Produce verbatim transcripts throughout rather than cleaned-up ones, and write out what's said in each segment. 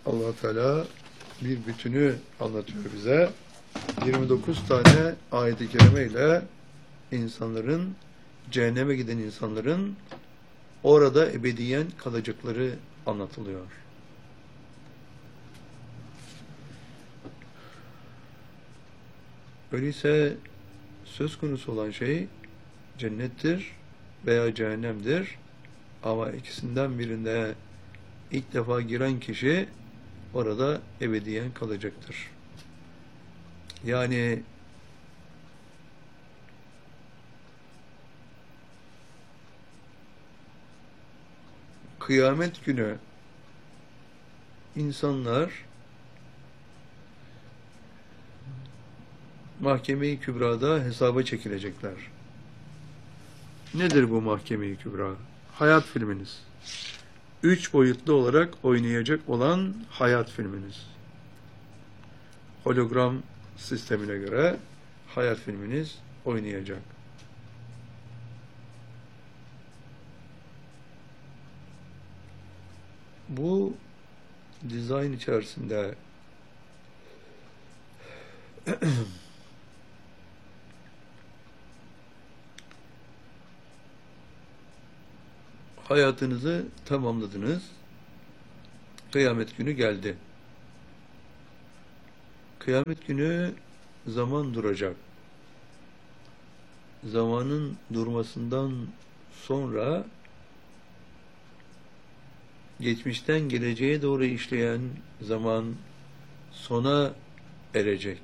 Allah Teala bir bütünü anlatıyor bize. yirmi dokuz tane ayet-i kerime ile insanların, cehenneme giden insanların orada ebediyen kalacakları anlatılıyor. Öyleyse söz konusu olan şey cennettir veya cehennemdir. Ama ikisinden birinde ilk defa giren kişi orada ebediyen kalacaktır. Yani kıyamet günü insanlar Mahkeme-i Kübra'da hesaba çekilecekler. Nedir bu Mahkeme-i Kübra? Hayat filminiz. Üç boyutlu olarak oynayacak olan hayat filminiz. Hologram sistemine göre hayat filminiz oynayacak. Bu dizayn içerisinde hayatınızı tamamladınız. Kıyamet günü geldi. Kıyamet günü zaman duracak. Zamanın durmasından sonra geçmişten geleceğe doğru işleyen zaman sona erecek.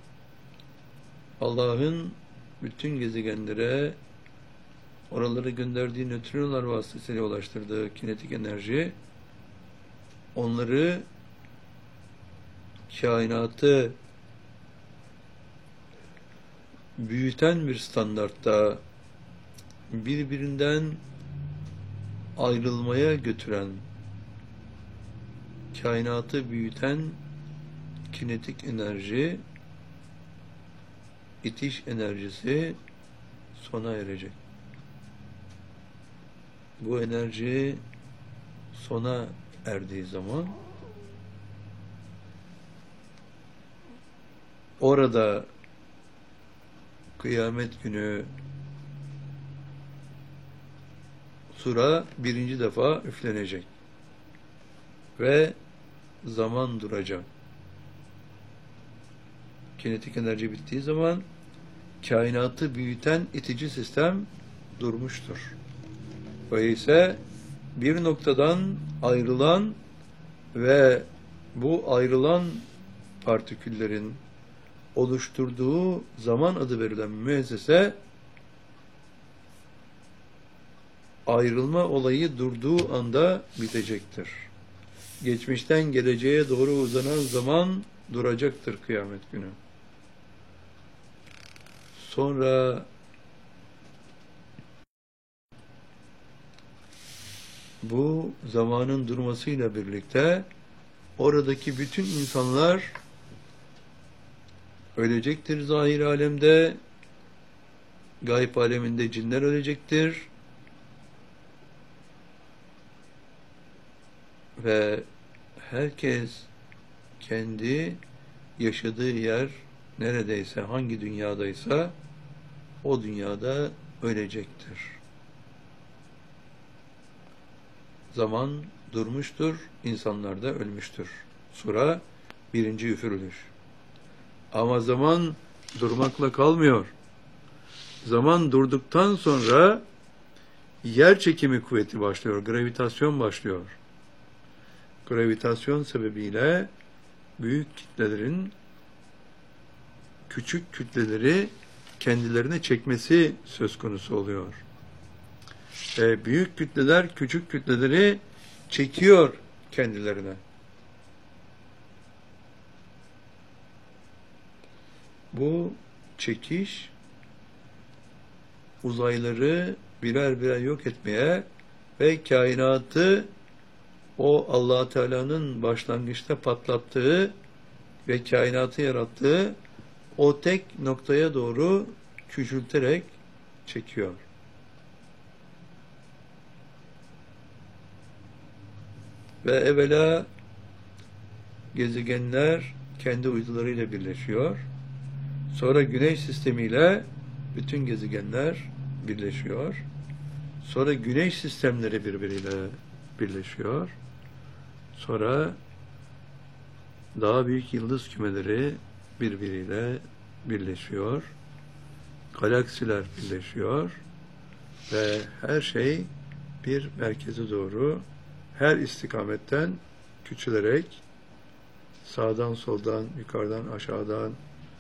Allah'ın bütün gezegenlere oraları gönderdiği nötrinolar vasıtasıyla ulaştırdığı kinetik enerji onları kainatı büyüten bir standartta birbirinden ayrılmaya götüren, kainatı büyüten kinetik enerji, itiş enerjisi sona erecek. Bu enerji sona erdiği zaman orada kıyamet günü sura birinci defa üflenecek ve zaman duracak. Kinetik enerji bittiği zaman kainatı büyüten itici sistem durmuştur. Öyleyse bir noktadan ayrılan ve bu ayrılan partiküllerin oluşturduğu zaman adı verilen müessese ayrılma olayı durduğu anda bitecektir. Geçmişten geleceğe doğru uzanan zaman duracaktır kıyamet günü. Sonra bu zamanın durmasıyla birlikte oradaki bütün insanlar ölecektir zahir alemde, gayb aleminde cinler ölecektir ve herkes kendi yaşadığı yer neredeyse, hangi dünyadaysa o dünyada ölecektir. Zaman durmuştur, insanlar da ölmüştür. Sura birinci üfürülüş. Ama zaman durmakla kalmıyor. Zaman durduktan sonra yer çekimi kuvveti başlıyor, gravitasyon başlıyor. Gravitasyon sebebiyle büyük kitlelerin küçük kütleleri kendilerine çekmesi söz konusu oluyor. E, büyük kütleler küçük kütleleri çekiyor kendilerine. Bu çekiş uzayları birer birer yok etmeye ve kainatı o Allah Teala'nın başlangıçta patlattığı ve kainatı yarattığı o tek noktaya doğru küçülterek çekiyor. Ve evvela gezegenler kendi uydularıyla birleşiyor. Sonra Güneş sistemiyle bütün gezegenler birleşiyor. Sonra Güneş sistemleri birbiriyle birleşiyor. Sonra daha büyük yıldız kümeleri birbiriyle birleşiyor. Galaksiler birleşiyor. Ve her şey bir merkeze doğru her istikametten küçülerek sağdan soldan, yukarıdan aşağıdan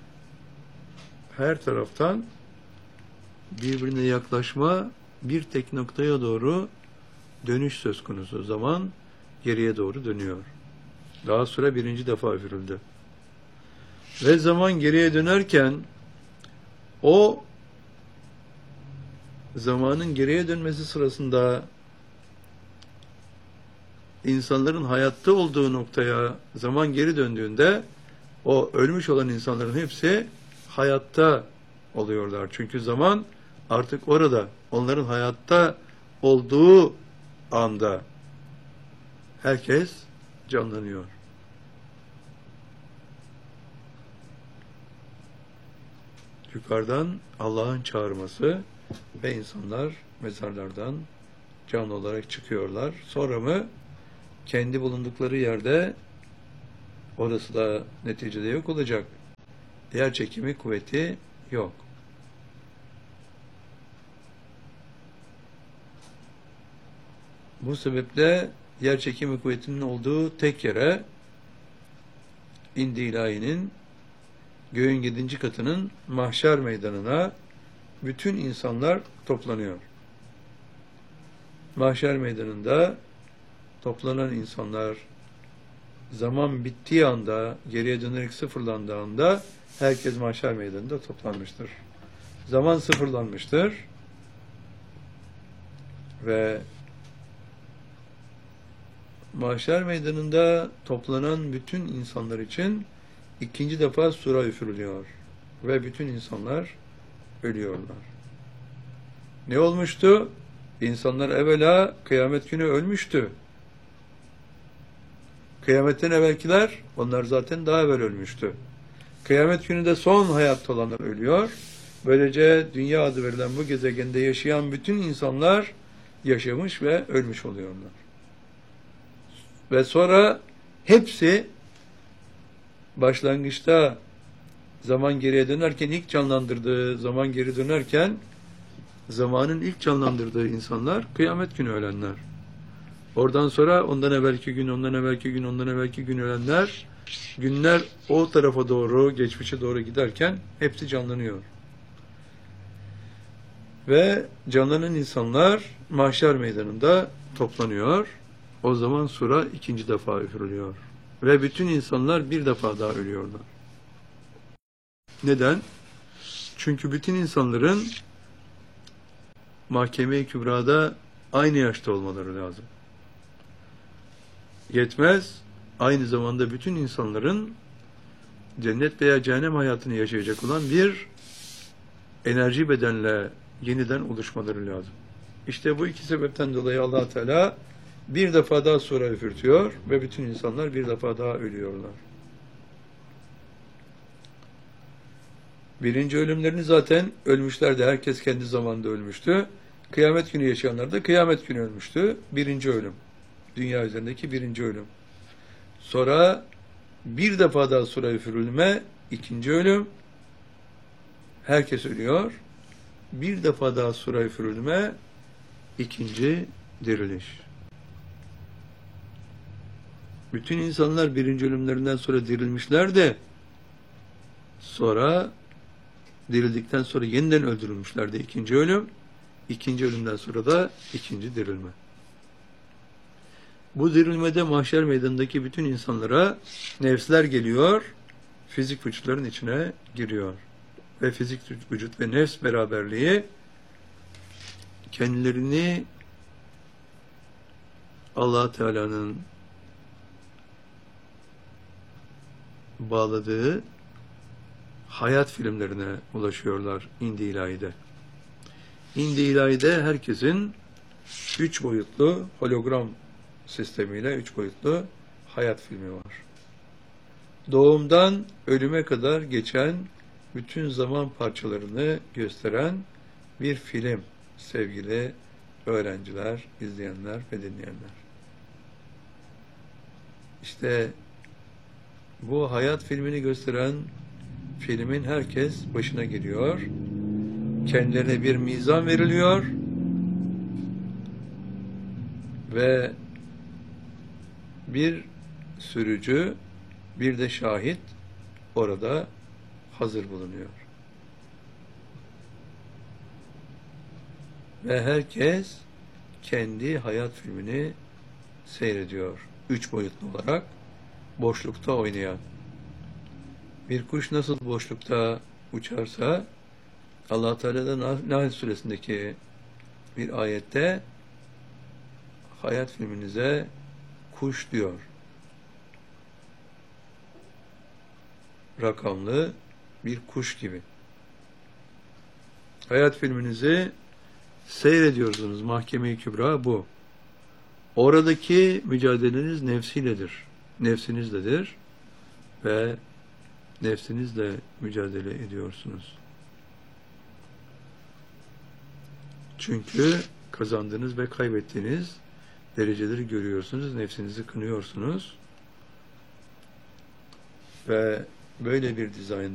her taraftan birbirine yaklaşma, bir tek noktaya doğru dönüş söz konusu. Zaman geriye doğru dönüyor. Daha sonra birinci defa üfürüldü. Ve zaman geriye dönerken o zamanın geriye dönmesi sırasında insanların hayatta olduğu noktaya zaman geri döndüğünde o ölmüş olan insanların hepsi hayatta oluyorlar. Çünkü zaman artık orada, onların hayatta olduğu anda herkes canlanıyor. Yukarıdan Allah'ın çağırması ve insanlar mezarlardan canlı olarak çıkıyorlar. Sonra mı kendi bulundukları yerde, orası da neticede yok olacak. Yer çekimi kuvveti yok. Bu sebeple yer çekimi kuvvetinin olduğu tek yere indi ilahinin göğün yedinci katının mahşer meydanına bütün insanlar toplanıyor. Mahşer meydanında toplanan insanlar zaman bittiği anda, geriye dönerek sıfırlandığı anda herkes mahşer meydanında toplanmıştır. Zaman sıfırlanmıştır ve mahşer meydanında toplanan bütün insanlar için ikinci defa sura üfürülüyor ve bütün insanlar ölüyorlar. Ne olmuştu? İnsanlar evvela kıyamet günü ölmüştü. Kıyametten evvelkiler, onlar zaten daha evvel ölmüştü. Kıyamet günü de son hayatta olanlar ölüyor. Böylece dünya adı verilen bu gezegende yaşayan bütün insanlar yaşamış ve ölmüş oluyorlar. Ve sonra hepsi başlangıçta zaman geriye dönerken, ilk canlandırdığı zaman geri dönerken zamanın ilk canlandırdığı insanlar kıyamet günü ölenler. Oradan sonra ondan evvelki gün, ondan evvelki gün, ondan evvelki gün ölenler, günler o tarafa doğru, geçmişe doğru giderken hepsi canlanıyor. Ve canlanan insanlar mahşer meydanında toplanıyor. O zaman sura ikinci defa üfürülüyor. Ve bütün insanlar bir defa daha ölüyorlar. Neden? Çünkü bütün insanların mahkeme-i kübrada aynı yaşta olmaları lazım. Yetmez, aynı zamanda bütün insanların cennet veya cehennem hayatını yaşayacak olan bir enerji bedenle yeniden oluşmaları lazım. İşte bu iki sebepten dolayı Allah Teala bir defa daha sura üfürtüyor ve bütün insanlar bir defa daha ölüyorlar. Birinci ölümlerini zaten ölmüşlerdi. Herkes kendi zamanında ölmüştü. Kıyamet günü yaşayanlar da kıyamet günü ölmüştü. Birinci ölüm. Dünya üzerindeki birinci ölüm. Sonra bir defa daha sura üfürülme, ikinci ölüm. Herkes ölüyor. Bir defa daha sura üfürülme, ikinci diriliş. Bütün insanlar birinci ölümlerinden sonra dirilmişler de sonra dirildikten sonra yeniden öldürülmüşlerdi. İkinci ölüm, ikinci ölümden sonra da ikinci dirilme. Bu dirilmede mahşer meydanındaki bütün insanlara nefsler geliyor, fizik vücutların içine giriyor. Ve fizik vücut ve nefs beraberliği kendilerini Allah Teala'nın bağladığı hayat filmlerine ulaşıyorlar İndi İlahi'de. İndi İlahi'de herkesin üç boyutlu hologram sistemiyle üç boyutlu hayat filmi var. doğumdan ölüme kadar geçen bütün zaman parçalarını gösteren bir film sevgili öğrenciler, izleyenler ve dinleyenler. İşte bu hayat filmini gösteren filmin herkes başına geliyor. Kendilerine bir mizan veriliyor ve bir sürücü, bir de şahit orada hazır bulunuyor. Ve herkes kendi hayat filmini seyrediyor. Üç boyutlu olarak boşlukta oynayan. Bir kuş nasıl boşlukta uçarsa Allah Teala da Nahl suresindeki bir ayette hayat filminize kuş diyor. Rakamlı bir kuş gibi. Hayat filminizi seyrediyorsunuz. Mahkeme-i Kübra bu. Oradaki mücadeleniz nefsiyledir. Nefsinizledir ve nefsinizle mücadele ediyorsunuz. Çünkü kazandığınız ve kaybettiğiniz dereceleri görüyorsunuz. Nefsinizi kınıyorsunuz. Ve böyle bir dizayn